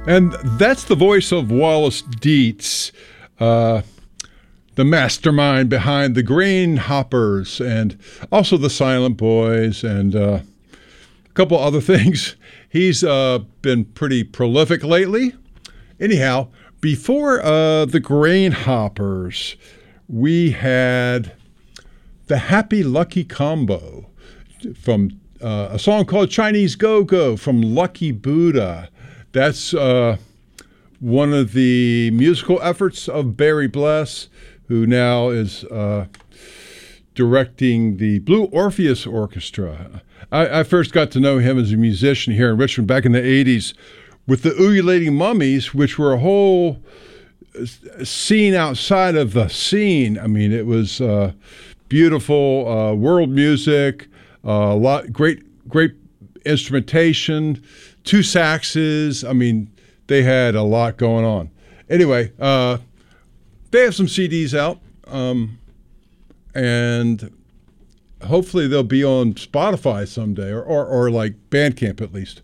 And that's the voice of Wallace Dietz, the mastermind behind the Grainhoppers and also the Silent Boys and a couple other things. He's been pretty prolific lately. Anyhow, before the Grainhoppers, we had the Happy Lucky Combo from a song called Chinese Go-Go from Lucky Buddha. That's one of the musical efforts of Barry Bless, who now is directing the Blue Orpheus Orchestra. I first got to know him as a musician here in Richmond back in the 80s with the Ululating Mummies, which were a whole scene outside of the scene. I mean, it was beautiful world music, a lot great instrumentation, 2 saxes. I mean, they had a lot going on. Anyway, they have some CDs out, and hopefully they'll be on Spotify someday, or like Bandcamp at least.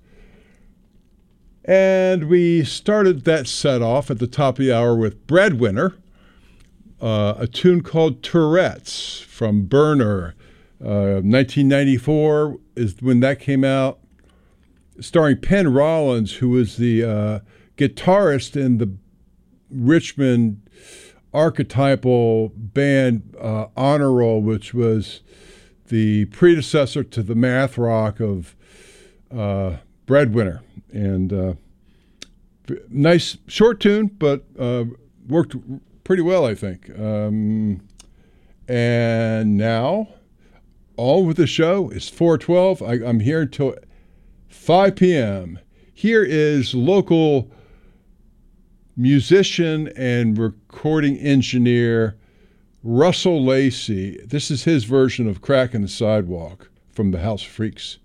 And we started that set off at the top of the hour with Breadwinner, a tune called Tourette's from Burner. 1994 is when that came out, starring Penn Rollins, who was the guitarist in the Richmond archetypal band Honor Roll, which was the predecessor to the math rock of Breadwinner. And nice short tune, but worked pretty well, I think. And now, all with the show is 412. I'm here until 5 p.m. Here is local musician and recording engineer Russell Lacey. This is his version of Crack in the Sidewalk from the House of Freaks.